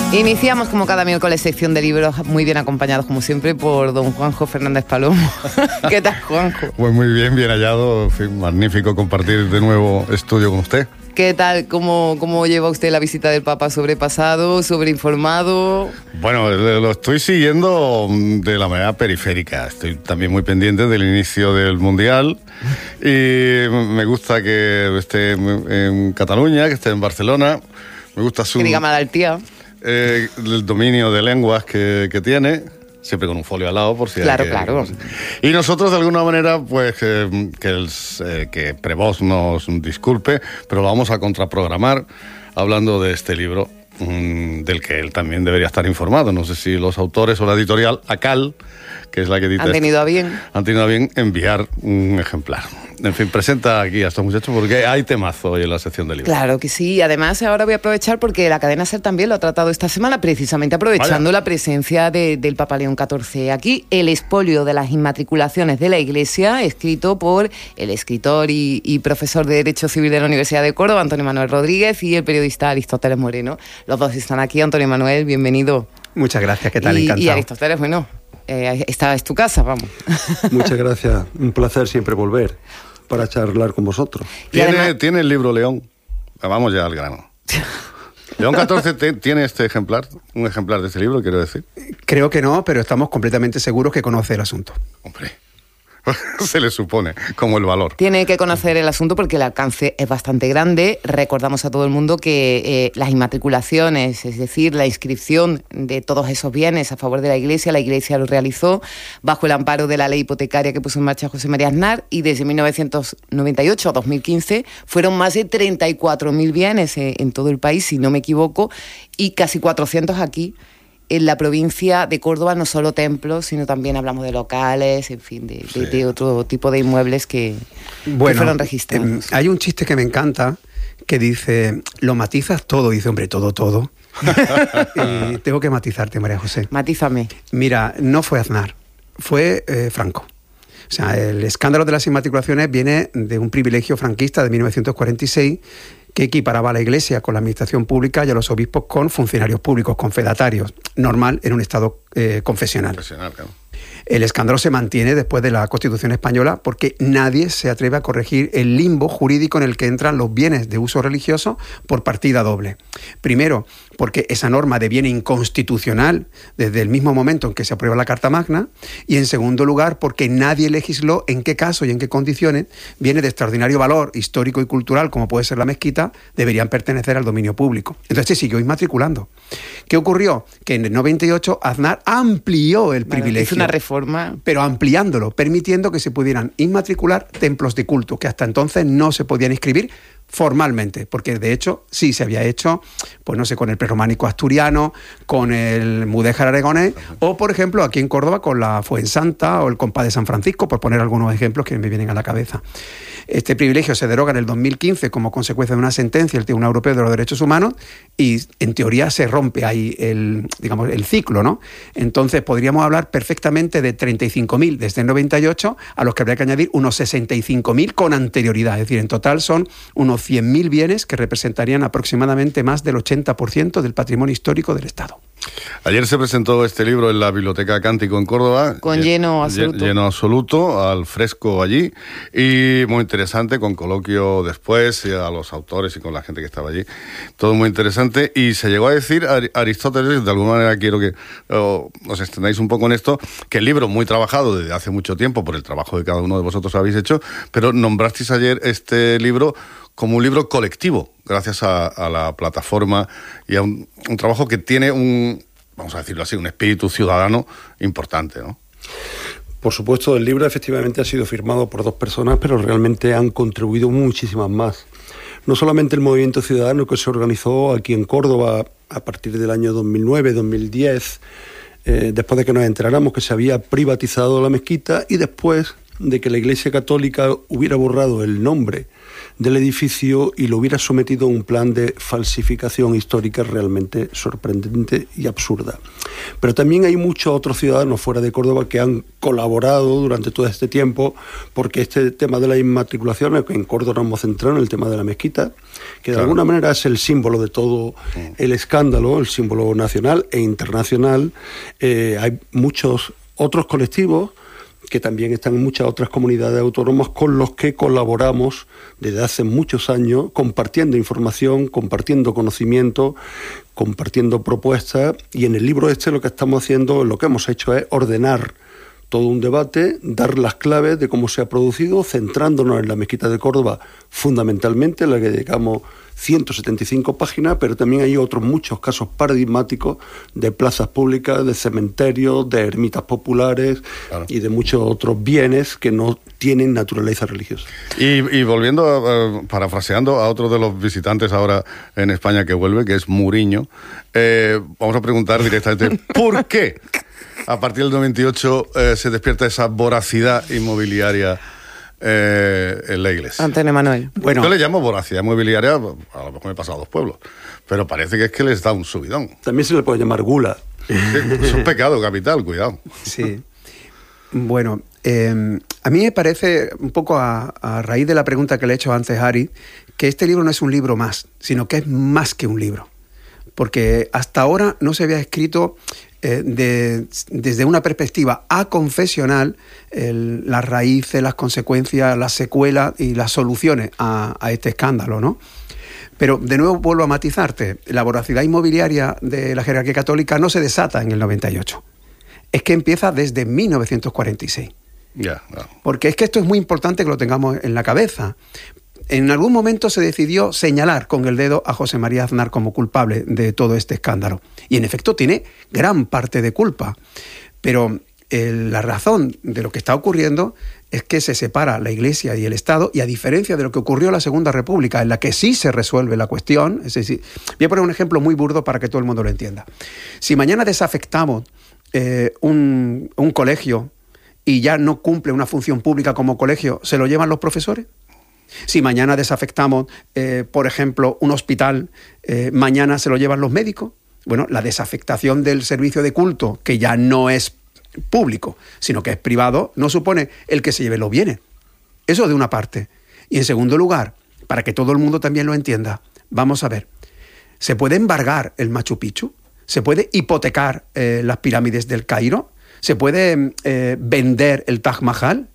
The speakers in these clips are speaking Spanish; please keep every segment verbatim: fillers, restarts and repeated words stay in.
Iniciamos como cada miércoles sección de libros, muy bien acompañados como siempre por don Juanjo Fernández Palomo. ¿Qué tal, Juanjo? Pues muy bien, bien hallado, en fin, magnífico compartir de nuevo estudio con usted. ¿Qué tal? ¿Cómo, cómo lleva usted la visita del Papa? ¿Sobrepasado? ¿Sobreinformado? Bueno, lo estoy siguiendo de la manera periférica. Estoy también muy pendiente del inicio del Mundial y me gusta que esté en Cataluña, que esté en Barcelona. Me gusta su... Que diga Malaltía. Eh, el dominio de lenguas que, que tiene, siempre con un folio al lado por si claro, hay que... Claro, claro. Y nosotros de alguna manera, pues eh, que, el, eh, que Prevost nos disculpe, pero lo vamos a contraprogramar hablando de este libro, mmm, del que él también debería estar informado. No sé si los autores o la editorial ACAL, que es la que edita... Han tenido a bien. Han tenido a bien enviar un ejemplar. En fin, presenta aquí a estos muchachos porque hay temazo hoy en la sección de libros. Claro que sí. Además, ahora voy a aprovechar porque la cadena SER también lo ha tratado esta semana, precisamente aprovechando Vaya. la presencia de, del Papa León catorce. Aquí, el expolio de las inmatriculaciones de la Iglesia, escrito por el escritor y, y profesor de Derecho Civil de la Universidad de Córdoba, Antonio Manuel Rodríguez, y el periodista Aristóteles Moreno. Los dos están aquí. Antonio Manuel, bienvenido. Muchas gracias, ¿qué tal? Y, Encantado. Y Aristóteles, bueno, eh, esta es tu casa, vamos. Muchas gracias, un placer siempre volver para charlar con vosotros. ¿Tiene, además... ¿tiene el libro León? Vamos ya al grano. León catorce te, tiene este ejemplar, un ejemplar de este libro, quiero decir. Creo que no, pero estamos completamente seguros que conoce el asunto. Hombre, se le supone como el valor. Tiene que conocer el asunto porque el alcance es bastante grande. Recordamos a todo el mundo que eh, las inmatriculaciones, es decir, la inscripción de todos esos bienes a favor de la Iglesia, la Iglesia lo realizó bajo el amparo de la ley hipotecaria que puso en marcha José María Aznar, y desde mil novecientos noventa y ocho a dos mil quince fueron más de treinta y cuatro mil bienes eh, en todo el país, si no me equivoco, y casi cuatrocientos aquí. En la provincia de Córdoba, no solo templos, sino también hablamos de locales, en fin, de, sí. de, de otro tipo de inmuebles que, bueno, que fueron registrados. Eh, hay un chiste que me encanta que dice, lo matizas todo, dice, hombre, todo, todo. Y tengo que matizarte, María José. Matízame. Mira, no fue Aznar, fue eh, Franco. O sea, el escándalo de las inmatriculaciones viene de un privilegio franquista de mil novecientos cuarenta y seis que equiparaba a la Iglesia con la administración pública y a los obispos con funcionarios públicos, con fedatarios, normal en un estado eh, confesional. Confesional, claro. El escándalo se mantiene después de la Constitución española porque nadie se atreve a corregir el limbo jurídico en el que entran los bienes de uso religioso por partida doble. Primero, porque esa norma deviene inconstitucional desde el mismo momento en que se aprueba la Carta Magna, y en segundo lugar, porque nadie legisló en qué caso y en qué condiciones bienes de extraordinario valor histórico y cultural, como puede ser la mezquita, deberían pertenecer al dominio público. Entonces se siguió inmatriculando. ¿Qué ocurrió? Que en el noventa y ocho Aznar amplió el bueno, privilegio. Es una reforma. Pero ampliándolo, permitiendo que se pudieran inmatricular templos de culto, que hasta entonces no se podían inscribir formalmente, porque de hecho sí se había hecho, pues no sé, con el prerrománico asturiano, con el mudéjar aragonés, o por ejemplo aquí en Córdoba con la Fuensanta o el Compás de San Francisco, por poner algunos ejemplos que me vienen a la cabeza. Este privilegio se deroga en el dos mil quince como consecuencia de una sentencia del Tribunal Europeo de los Derechos Humanos y en teoría se rompe ahí el, digamos, el ciclo, ¿no? Entonces podríamos hablar perfectamente de treinta y cinco mil desde el noventa y ocho, a los que habría que añadir unos sesenta y cinco mil con anterioridad, es decir, en total son unos cien mil bienes que representarían aproximadamente más del ochenta por ciento del patrimonio histórico del Estado. Ayer se presentó este libro en la Biblioteca Cántico en Córdoba. Con lleno absoluto. Lleno absoluto, al fresco allí, y muy interesante, con coloquio después, y a los autores y con la gente que estaba allí. Todo muy interesante, y se llegó a decir, Aristóteles, de alguna manera quiero que oh, os extendáis un poco en esto, que el libro muy trabajado desde hace mucho tiempo, por el trabajo que cada uno de vosotros habéis hecho, pero nombrasteis ayer este libro como un libro colectivo, gracias a, a la plataforma y a un, un trabajo que tiene un, vamos a decirlo así, un espíritu ciudadano importante, ¿no? Por supuesto, el libro efectivamente ha sido firmado por dos personas, pero realmente han contribuido muchísimas más. No solamente el movimiento ciudadano que se organizó aquí en Córdoba a partir del año dos mil nueve, dos mil diez, eh, después de que nos enteráramos que se había privatizado la mezquita y después de que la Iglesia Católica hubiera borrado el nombre del edificio y lo hubiera sometido a un plan de falsificación histórica realmente sorprendente y absurda. Pero también hay muchos otros ciudadanos fuera de Córdoba que han colaborado durante todo este tiempo, porque este tema de la inmatriculación, que en Córdoba nos hemos centrado en el tema de la mezquita, que de claro. alguna manera es el símbolo de todo el escándalo, el símbolo nacional e internacional. Eh, hay muchos otros colectivos que también están en muchas otras comunidades autónomas con los que colaboramos desde hace muchos años, compartiendo información, compartiendo conocimiento, compartiendo propuestas, y en el libro este lo que estamos haciendo, lo que hemos hecho es ordenar todo un debate, dar las claves de cómo se ha producido, centrándonos en la mezquita de Córdoba fundamentalmente, en la que dedicamos ciento setenta y cinco páginas, pero también hay otros muchos casos paradigmáticos de plazas públicas, de cementerios, de ermitas populares claro. y de muchos otros bienes que no tienen naturaleza religiosa. Y, y volviendo, a, a, parafraseando a otro de los visitantes ahora en España que vuelve, que es Muriño, eh, vamos a preguntar directamente ¿por qué a partir del noventa y ocho eh, se despierta esa voracidad inmobiliaria Eh, en la iglesia? Antonio Manuel. Bueno, yo le llamo voracidad inmobiliaria, a lo mejor me he pasado a dos pueblos, pero parece que es que les da un subidón. También se le puede llamar gula. Es un pecado capital, cuidado. Sí. Bueno, eh, a mí me parece, un poco a, a raíz de la pregunta que le he hecho antes a Ari, que este libro no es un libro más, sino que es más que un libro. Porque hasta ahora no se había escrito eh, de, desde una perspectiva aconfesional el, las raíces, las consecuencias, las secuelas y las soluciones a, a este escándalo, ¿no? Pero de nuevo vuelvo a matizarte, la voracidad inmobiliaria de la jerarquía católica no se desata en el noventa y ocho, es que empieza desde mil novecientos cuarenta y seis. Ya, no. Porque es que esto es muy importante que lo tengamos en la cabeza. En algún momento se decidió señalar con el dedo a José María Aznar como culpable de todo este escándalo. Y en efecto tiene gran parte de culpa. Pero eh, la razón de lo que está ocurriendo es que se separa la Iglesia y el Estado, y a diferencia de lo que ocurrió en la Segunda República, en la que sí se resuelve la cuestión, es decir, voy a poner un ejemplo muy burdo para que todo el mundo lo entienda. Si mañana desafectamos eh, un, un colegio y ya no cumple una función pública como colegio, ¿se lo llevan los profesores? Si mañana desafectamos, eh, por ejemplo, un hospital, eh, ¿mañana se lo llevan los médicos? Bueno, la desafectación del servicio de culto, que ya no es público, sino que es privado, no supone el que se lleve los bienes. Eso de una parte. Y en segundo lugar, para que todo el mundo también lo entienda, vamos a ver, ¿se puede embargar el Machu Picchu? ¿Se puede hipotecar eh, las pirámides del Cairo? ¿Se puede eh, vender el Taj Mahal?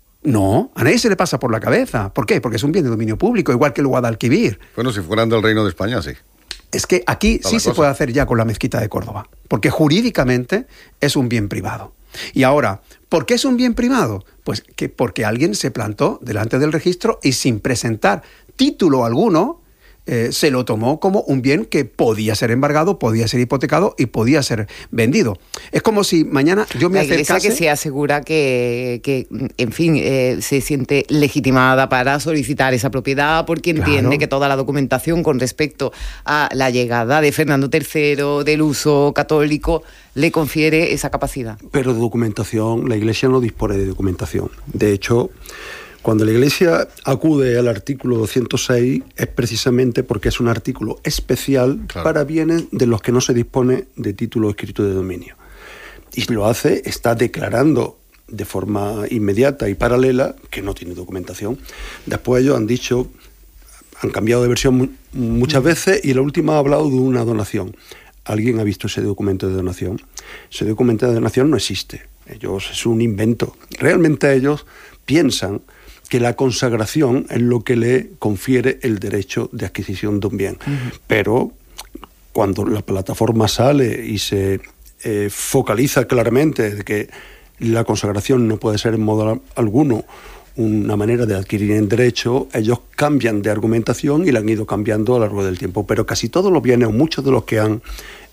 No, a nadie se le pasa por la cabeza. ¿Por qué? Porque es un bien de dominio público, igual que el Guadalquivir. Bueno, si fueran del Reino de España, sí. Es que aquí sí se puede hacer ya con la mezquita de Córdoba, porque jurídicamente es un bien privado. Y ahora, ¿por qué es un bien privado? Pues que porque alguien se plantó delante del registro y sin presentar título alguno, Eh, se lo tomó como un bien que podía ser embargado, podía ser hipotecado y podía ser vendido. Es como si mañana yo me acercase... La Iglesia que se asegura que, que en fin, eh, se siente legitimada para solicitar esa propiedad porque entiende claro. que toda la documentación con respecto a la llegada de Fernando tercero, del uso católico, le confiere esa capacidad. Pero de documentación, la Iglesia no dispone de documentación. De hecho, cuando la Iglesia acude al artículo doscientos seis es precisamente porque es un artículo especial claro. para bienes de los que no se dispone de título escrito de dominio. Y lo hace, está declarando de forma inmediata y paralela que no tiene documentación. Después ellos han dicho, han cambiado de versión muchas veces y la última ha hablado de una donación. ¿Alguien ha visto ese documento de donación? Ese documento de donación no existe. Ellos, es un invento. Realmente ellos piensan que la consagración es lo que le confiere el derecho de adquisición de un bien. Uh-huh. Pero cuando la plataforma sale y se eh, focaliza claramente de que la consagración no puede ser en modo alguno una manera de adquirir el derecho, ellos cambian de argumentación y la han ido cambiando a lo largo del tiempo. Pero casi todos los bienes, o muchos de los que han,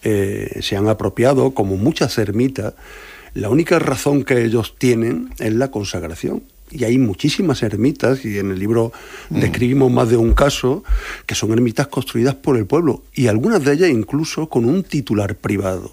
eh, se han apropiado, como muchas ermitas, la única razón que ellos tienen es la consagración. Y hay muchísimas ermitas, y en el libro mm. describimos más de un caso, que son ermitas construidas por el pueblo, y algunas de ellas incluso con un titular privado,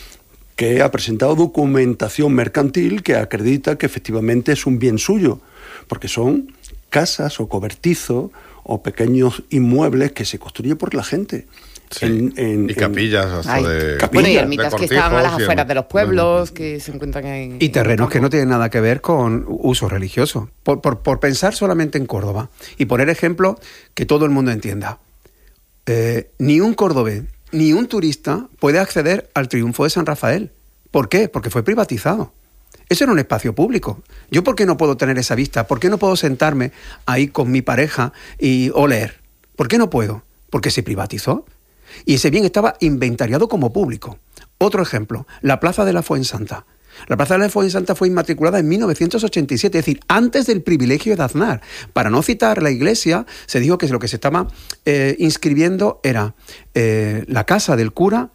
que ha presentado documentación mercantil que acredita que efectivamente es un bien suyo, porque son casas o cobertizos o pequeños inmuebles que se construyen por la gente. Sí. En, en, y capillas hasta Ay, de... capillas, bueno, y ermitas que estaban a las cortijos y afueras en- de los pueblos, que se encuentran en... Y terrenos en que no tienen nada que ver con uso religioso. Por, por, por pensar solamente en Córdoba y poner ejemplos que todo el mundo entienda. Eh, ni un cordobés, ni un turista puede acceder al Triunfo de San Rafael. ¿Por qué? Porque fue privatizado. Eso era un espacio público. ¿Yo por qué no puedo tener esa vista? ¿Por qué no puedo sentarme ahí con mi pareja y o leer? ¿Por qué no puedo? Porque se privatizó. Y ese bien estaba inventariado como público. Otro ejemplo, la Plaza de la Fuensanta. La Plaza de la Fuensanta fue inmatriculada en mil novecientos ochenta y siete, es decir, antes del privilegio de Aznar. Para no citar la iglesia, se dijo que lo que se estaba eh, inscribiendo era eh, la casa del cura,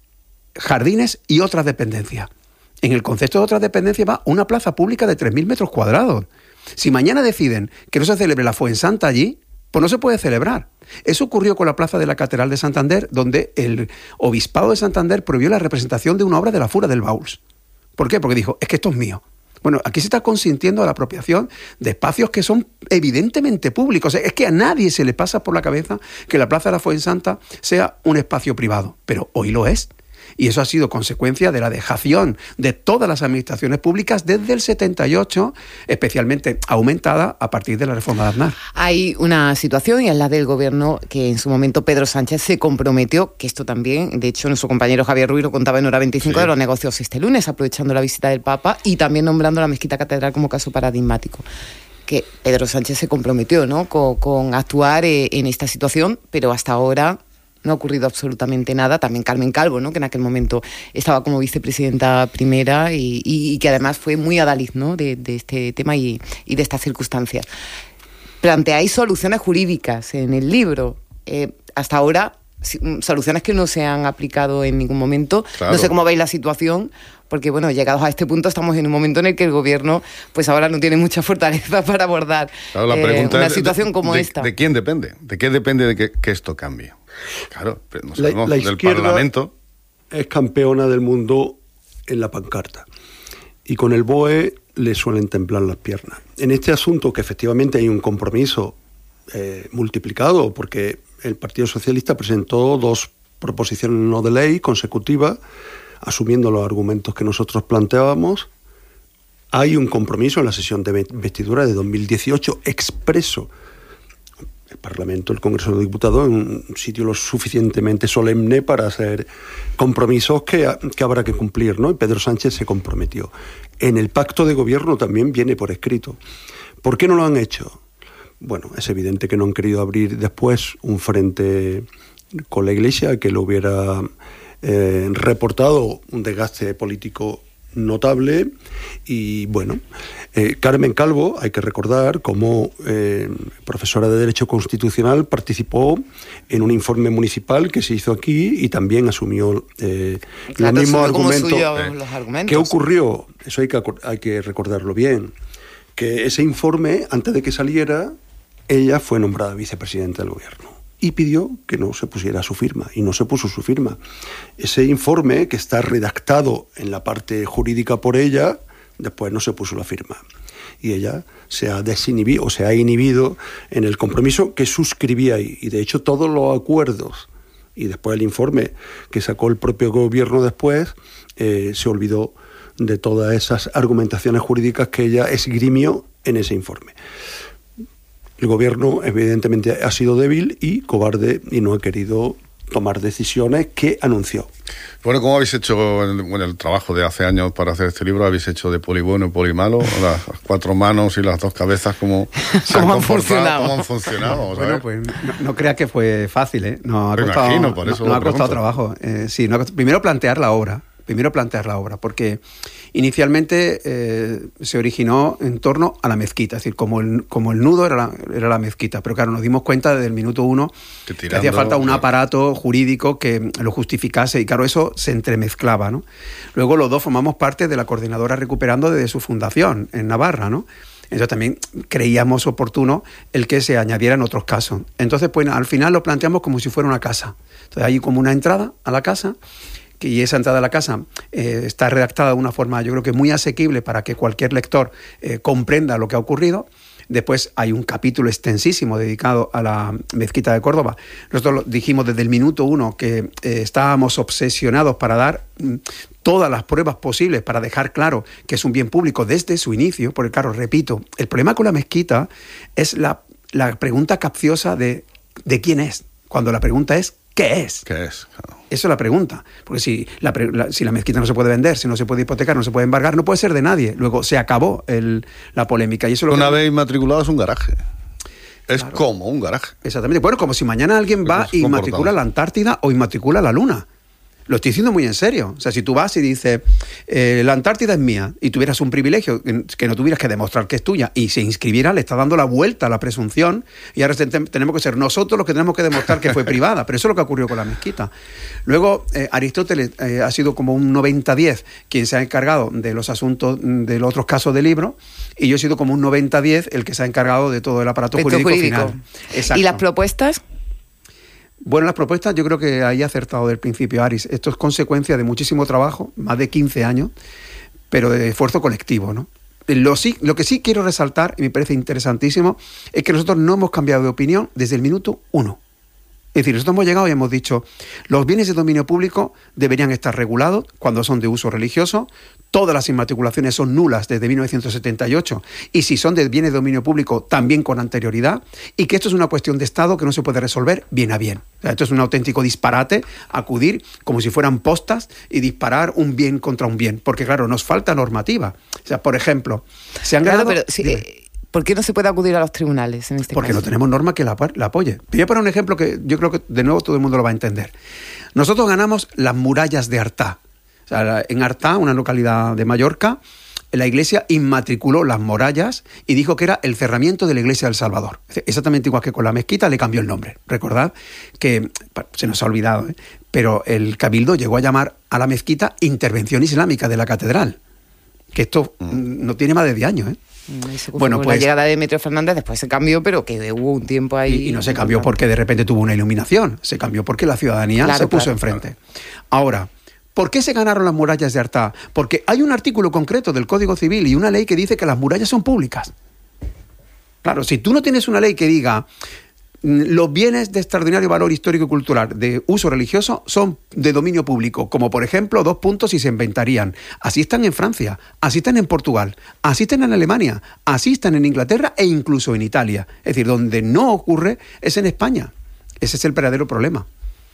jardines y otras dependencias. En el concepto de otras dependencias va una plaza pública de tres mil metros cuadrados. Si mañana deciden que no se celebre la Fuensanta allí, pues no se puede celebrar. Eso ocurrió con la plaza de la Catedral de Santander, donde el Obispado de Santander prohibió la representación de una obra de la Fura del Bauls. ¿Por qué? Porque dijo, es que esto es mío. Bueno, aquí se está consintiendo la apropiación de espacios que son evidentemente públicos. Es que a nadie se le pasa por la cabeza que la Plaza de la Fuensanta sea un espacio privado, pero hoy lo es. Y eso ha sido consecuencia de la dejación de todas las administraciones públicas desde el setenta y ocho, especialmente aumentada a partir de la reforma de Aznar. Hay una situación, y es la del gobierno, que en su momento Pedro Sánchez se comprometió, que esto también, de hecho, nuestro compañero Javier Ruiz lo contaba en Hora veinticinco, sí, de los negocios este lunes, aprovechando la visita del Papa y también nombrando la Mezquita Catedral como caso paradigmático. Que Pedro Sánchez se comprometió, ¿no?, con, con actuar eh, en esta situación, pero hasta ahora no ha ocurrido absolutamente nada. También Carmen Calvo, ¿no?, que en aquel momento estaba como vicepresidenta primera y, y, y que además fue muy adalid, ¿no?, de, de este tema y, y de estas circunstancias. Planteáis soluciones jurídicas en el libro. Eh, hasta ahora, soluciones que no se han aplicado en ningún momento. Claro. No sé cómo veis la situación, porque bueno, llegados a este punto estamos en un momento en el que el gobierno pues ahora no tiene mucha fortaleza para abordar claro, la eh, pregunta una es situación de, como de, esta. ¿De quién depende? ¿De qué depende de que, que esto cambie? Claro, no sabemos, la, la del Parlamento. Es campeona del mundo en la pancarta. Y con el B O E le suelen temblar las piernas. En este asunto, que efectivamente hay un compromiso eh, multiplicado, porque el Partido Socialista presentó dos proposiciones no de ley consecutivas, asumiendo los argumentos que nosotros planteábamos. Hay un compromiso en la sesión de investidura de dos mil dieciocho expreso. El Parlamento, el Congreso de los Diputados, en un sitio lo suficientemente solemne para hacer compromisos que, que habrá que cumplir, ¿no? Y Pedro Sánchez se comprometió. En el pacto de gobierno también viene por escrito. ¿Por qué no lo han hecho? Bueno, es evidente que no han querido abrir después un frente con la Iglesia que lo hubiera eh, reportado un desgaste político notable. Y bueno, eh, Carmen Calvo, hay que recordar, como eh, profesora de Derecho Constitucional, participó en un informe municipal que se hizo aquí y también asumió eh, claro, los mismos argumentos. Suyo, los argumentos. ¿Qué ocurrió? Eso hay que, hay que recordarlo bien. Que ese informe, antes de que saliera, ella fue nombrada vicepresidenta del gobierno y pidió que no se pusiera su firma, y no se puso su firma. Ese informe, que está redactado en la parte jurídica por ella, después no se puso la firma. Y ella se ha desinhibido, o se ha inhibido en el compromiso que suscribía ahí. Y de hecho todos los acuerdos, y después el informe que sacó el propio gobierno después, eh, se olvidó de todas esas argumentaciones jurídicas que ella esgrimió en ese informe. El gobierno evidentemente ha sido débil y cobarde y no ha querido tomar decisiones que anunció. Bueno, ¿cómo habéis hecho en, en el trabajo de hace años para hacer este libro? ¿Habéis hecho de poli bueno y poli malo? Las cuatro manos y las dos cabezas, ¿cómo se han comportado? ¿Cómo han funcionado? Bueno, pues no, no creas que fue fácil, ¿eh? Nos ha costado, imagino, por eso no, no ha costado pregunto. trabajo. Eh, sí, no ha costado, primero plantear la obra. Primero plantear la obra, porque inicialmente eh, se originó en torno a la mezquita, es decir, como el, como el nudo era la, era la mezquita, pero claro, nos dimos cuenta desde el minuto uno que, tirando, que hacía falta un aparato jurídico que lo justificase, y claro, eso se entremezclaba, ¿no? Luego los dos formamos parte de la Coordinadora Recuperando desde su fundación en Navarra, ¿no? Entonces también creíamos oportuno el que se añadieran otros casos. Entonces, pues al final lo planteamos como si fuera una casa. Entonces hay como una entrada a la casa, y esa entrada a la casa eh, está redactada de una forma, yo creo que muy asequible para que cualquier lector eh, comprenda lo que ha ocurrido. Después hay un capítulo extensísimo dedicado a la mezquita de Córdoba. Nosotros lo dijimos desde el minuto uno que eh, estábamos obsesionados para dar mm, todas las pruebas posibles para dejar claro que es un bien público desde su inicio, porque claro, repito, el problema con la mezquita es la, la pregunta capciosa de, de quién es, cuando la pregunta es ¿qué es? ¿Qué es? Claro. Eso es la pregunta, porque si la, la, si la mezquita no se puede vender, si no se puede hipotecar, no se puede embargar, no puede ser de nadie. Luego se acabó el, la polémica. Y eso es lo Una que... vez inmatriculado es un garaje. Es Claro. como un garaje. Exactamente. Bueno, como si mañana alguien va e inmatricula la Antártida o inmatricula la Luna. Lo estoy diciendo muy en serio. O sea, si tú vas y dices, eh, la Antártida es mía, y tuvieras un privilegio que no tuvieras que demostrar que es tuya, y se inscribiera, le está dando la vuelta a la presunción, y ahora tenemos que ser nosotros los que tenemos que demostrar que fue privada. Pero eso es lo que ocurrió con la mezquita. Luego, eh, Aristóteles eh, ha sido como un noventa diez quien se ha encargado de los asuntos de los otros casos de libro, y yo he sido como un noventa diez el que se ha encargado de todo el aparato jurídico, jurídico final. Exacto. ¿Y las propuestas? Bueno, las propuestas yo creo que ahí ha acertado del principio, Aris. Esto es consecuencia de muchísimo trabajo, más de quince años, pero de esfuerzo colectivo, ¿no? Lo, sí, lo que sí quiero resaltar, y me parece interesantísimo, es que nosotros no hemos cambiado de opinión desde el minuto uno. Es decir, nosotros hemos llegado y hemos dicho, los bienes de dominio público deberían estar regulados cuando son de uso religioso, todas las inmatriculaciones son nulas desde mil novecientos setenta y ocho, y si son de bienes de dominio público, también con anterioridad, y que esto es una cuestión de Estado que no se puede resolver bien a bien. O sea, esto es un auténtico disparate, acudir como si fueran postas y disparar un bien contra un bien, porque claro, nos falta normativa. O sea, por ejemplo, se han claro, ganado... Pero, sí, ¿por qué no se puede acudir a los tribunales en este Porque caso? no tenemos norma que la, la apoye. Voy a poner un ejemplo que yo creo que de nuevo todo el mundo lo va a entender. Nosotros ganamos las murallas de Artà. O sea, en Artà, una localidad de Mallorca, la iglesia inmatriculó las murallas y dijo que era el cerramiento de la iglesia del Salvador. Exactamente igual que con la mezquita, le cambió el nombre. Recordad que, se nos ha olvidado, ¿eh? pero el Cabildo llegó a llamar a la mezquita intervención islámica de la catedral. Que esto mm. no tiene más de diez años, ¿eh? Eso, bueno, pues la llegada de Demetrio Fernández después se cambió, pero que hubo un tiempo ahí. Y, y no se cambió porque de repente tuvo una iluminación, se cambió porque la ciudadanía claro, se puso claro, enfrente. Claro. Ahora, ¿por qué se ganaron las murallas de Artà? Porque hay un artículo concreto del Código Civil y una ley que dice que las murallas son públicas. Claro, si tú no tienes una ley que diga los bienes de extraordinario valor histórico y cultural de uso religioso son de dominio público, como por ejemplo dos puntos y se inventarían. Así están en Francia, así están en Portugal, así están en Alemania, así están en Inglaterra e incluso en Italia. Es decir, donde no ocurre es en España. Ese es el verdadero problema.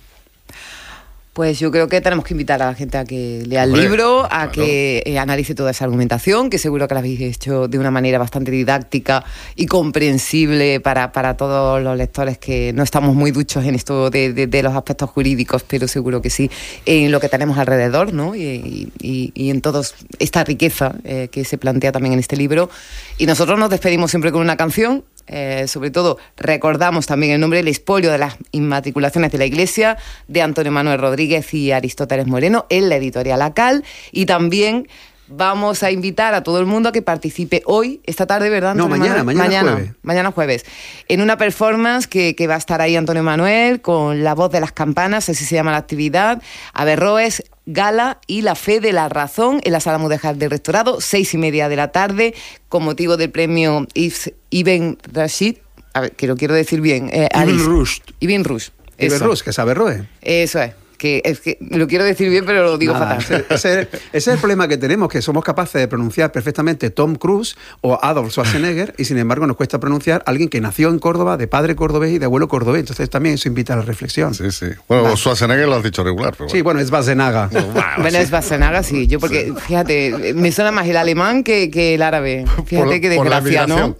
Pues yo creo que tenemos que invitar a la gente a que lea el Hombre, libro, a claro. que eh, analice toda esa argumentación, que seguro que la habéis hecho de una manera bastante didáctica y comprensible para, para todos los lectores que no estamos muy duchos en esto de, de, de los aspectos jurídicos, pero seguro que sí, en lo que tenemos alrededor, ¿no? Y, y, y en toda esta riqueza eh, que se plantea también en este libro. Y nosotros nos despedimos siempre con una canción. Eh, sobre todo recordamos también el nombre del expolio de las inmatriculaciones de la Iglesia de Antonio Manuel Rodríguez y Aristóteles Moreno en la editorial ACAL, y también vamos a invitar a todo el mundo a que participe hoy, esta tarde, ¿verdad? No, mañana, mañana, mañana jueves. Mañana jueves, en una performance que, que va a estar ahí Antonio Manuel con la voz de las campanas, así se llama la actividad, Averroes, Gala y La Fe de la Razón en la Sala Mudéjar del Rectorado, seis y media de la tarde, con motivo del premio Ibn Rashid, a ver, que lo quiero decir bien, eh, Ibn Rushd. Ibn Rushd. Ibn Rushd, que es Averroes. Eso es. Que es que lo quiero decir bien, pero lo digo Nada, fatal. Ese, ese, ese es el problema que tenemos, que somos capaces de pronunciar perfectamente Tom Cruise o Adolf Schwarzenegger, y sin embargo nos cuesta pronunciar a alguien que nació en Córdoba, de padre cordobés y de abuelo cordobés. Entonces también eso invita a la reflexión. Sí, sí. Bueno, nah. Schwarzenegger lo has dicho regular. Pero bueno. Sí, bueno, es Schwarzenegger. Bueno, es Schwarzenegger, sí. Yo porque, sí. fíjate, me suena más el alemán que, que el árabe. Fíjate por, qué desgracia, ¿no?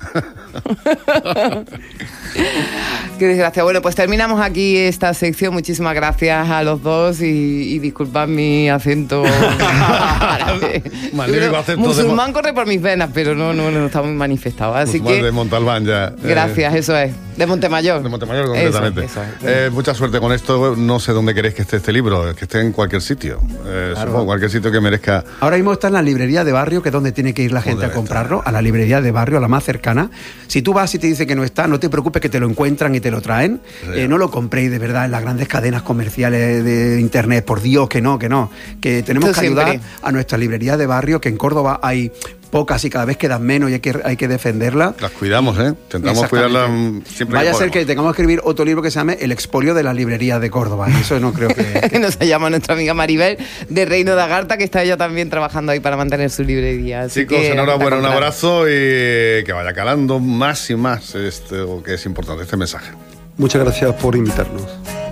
Qué desgracia. Bueno, pues terminamos aquí esta sección. Muchísimas gracias a los dos y, y disculpad mi acento árabe. acento musulmán de... corre por mis venas, pero no, no, no está muy manifestado. Así musulmán que de Montalbán ya. Gracias, eh, eso es. De Montemayor. De Montemayor completamente. Eso, eso es. Eh, mucha suerte con esto. No sé dónde queréis que esté este libro, que esté en cualquier sitio. Eh, claro. Supongo, cualquier sitio que merezca. Ahora mismo está en la librería de barrio, que es donde tiene que ir la gente a comprarlo, estar. A la librería de barrio, a la más cercana. Si tú vas y te dice que no está, no te preocupes, que te lo encuentran y te lo traen. Sí. Eh, no lo compréis de verdad en las grandes cadenas comerciales de internet. Por Dios, que no, que no. Que tenemos Esto que siempre. ayudar a nuestra librería de barrio, que en Córdoba hay pocas y cada vez quedan menos y hay que, hay que defenderlas. Las cuidamos, ¿eh? Intentamos cuidarlas siempre. Vaya que a ser que tengamos que escribir otro libro que se llame El expolio de las librerías de Córdoba. Y eso no creo que... que nos llama nuestra amiga Maribel de Reino de Agartha, que está ella también trabajando ahí para mantener su librería. Así Chicos, que, enhorabuena, un abrazo y que vaya calando más y más esto que es importante, este mensaje. Muchas gracias por invitarnos.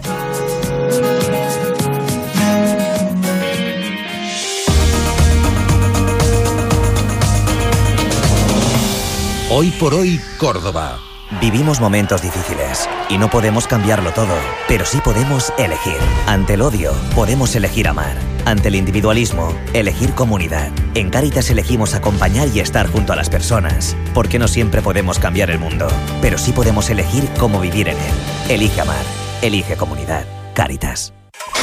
Hoy por hoy, Córdoba. Vivimos momentos difíciles y no podemos cambiarlo todo, pero sí podemos elegir. Ante el odio, podemos elegir amar. Ante el individualismo, elegir comunidad. En Cáritas elegimos acompañar y estar junto a las personas, porque no siempre podemos cambiar el mundo, pero sí podemos elegir cómo vivir en él. Elige amar, elige comunidad. Cáritas.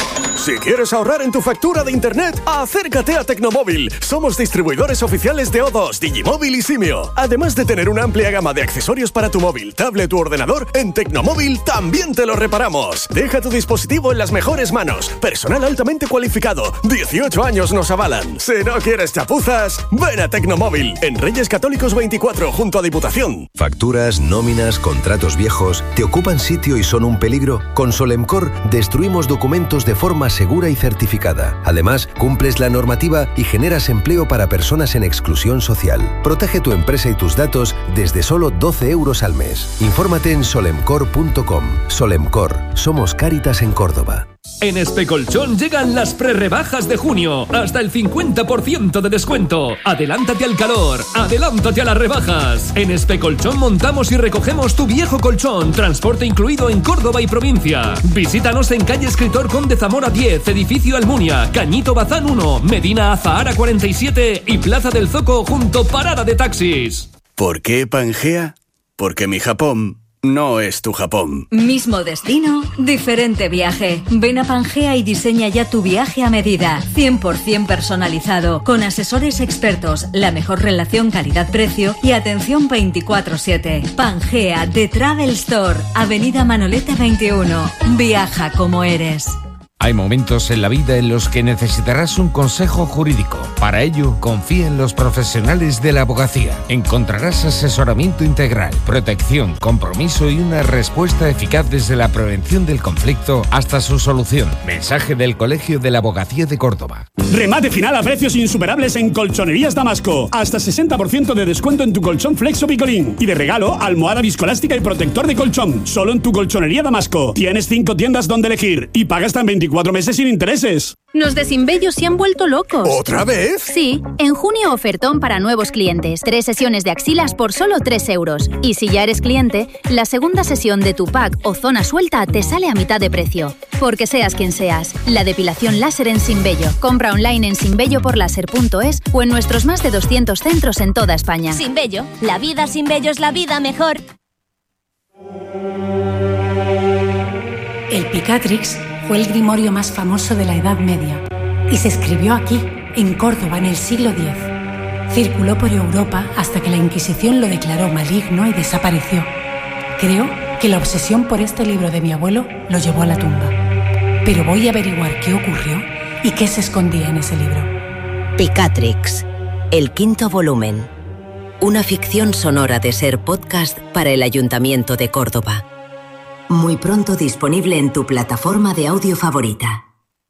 Si quieres ahorrar en tu factura de internet, acércate a Tecnomóvil. Somos distribuidores oficiales de O dos, Digimóvil y Simio. Además de tener una amplia gama de accesorios para tu móvil, tablet u ordenador, en Tecnomóvil también te lo reparamos. Deja tu dispositivo en las mejores manos. Personal altamente cualificado. dieciocho años nos avalan. Si no quieres chapuzas, ven a Tecnomóvil. En Reyes Católicos veinticuatro, junto a Diputación. Facturas, nóminas, contratos viejos, ¿te ocupan sitio y son un peligro? Con Solemcor destruimos documentos de forma segura y certificada. Además, cumples la normativa y generas empleo para personas en exclusión social. Protege tu empresa y tus datos desde solo doce euros al mes. Infórmate en solemcor punto com. Solemcor. Somos Cáritas en Córdoba. En Especolchón llegan las prerrebajas de junio, hasta el cincuenta por ciento de descuento. Adelántate al calor, adelántate a las rebajas. En Especolchón montamos y recogemos tu viejo colchón, transporte incluido en Córdoba y provincia. Visítanos en calle Escritor Conde Zamora diez, edificio Almunia, Cañito Bazán uno, Medina Azahara cuarenta y siete y Plaza del Zoco junto parada de taxis. ¿Por qué Pangea? Porque mi Japón no es tu Japón. Mismo destino, diferente viaje. Ven a Pangea y diseña ya tu viaje a medida. cien por ciento personalizado, con asesores expertos, la mejor relación calidad-precio y atención veinticuatro siete. Pangea, The Travel Store, Avenida Manolete veintiuno. Viaja como eres. Hay momentos en la vida en los que necesitarás un consejo jurídico. Para ello, confía en los profesionales de la abogacía. Encontrarás asesoramiento integral, protección, compromiso y una respuesta eficaz desde la prevención del conflicto hasta su solución. Mensaje del Colegio de la Abogacía de Córdoba. Remate final a precios insuperables en Colchonerías Damasco. Hasta sesenta por ciento de descuento en tu colchón Flexo Picolín. Y de regalo, almohada viscoelástica y protector de colchón. Solo en tu Colchonería Damasco. Tienes cinco tiendas donde elegir y pagas hasta en veinticuatro meses sin intereses. Los de Sinbello se han vuelto locos. ¿Otra vez? Sí, en junio ofertón para nuevos clientes. Tres sesiones de axilas por solo tres euros. Y si ya eres cliente, la segunda sesión de tu pack o zona suelta te sale a mitad de precio. Porque seas quien seas, la depilación láser en Sinbello. Compra online en sinbello por láser punto es o en nuestros más de doscientos centros en toda España. Sinbello, la vida sin vello es la vida mejor. El Picatrix fue el grimorio más famoso de la Edad Media y se escribió aquí, en Córdoba, en el siglo diez. Circuló por Europa hasta que la Inquisición lo declaró maligno y desapareció. Creo que la obsesión por este libro de mi abuelo lo llevó a la tumba. Pero voy a averiguar qué ocurrió y qué se escondía en ese libro. Picatrix, el quinto volumen. Una ficción sonora de Ser Podcast para el Ayuntamiento de Córdoba. Muy pronto disponible en tu plataforma de audio favorita.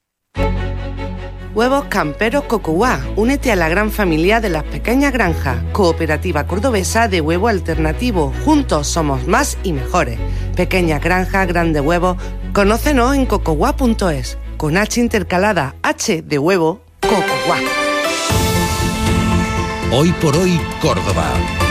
Huevos Camperos Cocoguá. Únete a la gran familia de las pequeñas granjas. Cooperativa cordobesa de huevo alternativo. Juntos somos más y mejores. Pequeñas granjas, grandes huevos. Conócenos en cocoguá punto es. Con H intercalada, H de huevo, Cocoguá. Hoy por hoy, Córdoba.